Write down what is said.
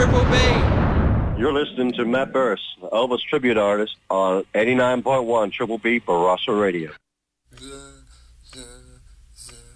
Triple B. You're listening to Matt Burris, Elvis tribute artist, on 89.1 Triple B for Russell Radio.